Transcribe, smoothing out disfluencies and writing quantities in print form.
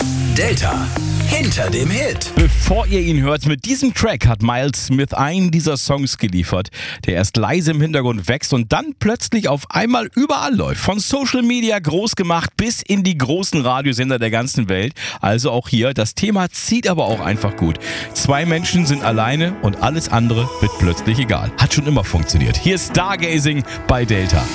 Delta hinter dem Hit. Bevor ihr ihn hört, mit diesem Track hat Miles Smith einen dieser Songs geliefert, der erst leise im Hintergrund wächst und dann plötzlich auf einmal überall läuft. Von Social Media groß gemacht bis in die großen Radiosender der ganzen Welt. Also auch hier, das Thema zieht aber auch einfach gut. Zwei Menschen sind alleine und alles andere wird plötzlich egal. Hat schon immer funktioniert. Hier ist Stargazing bei Delta.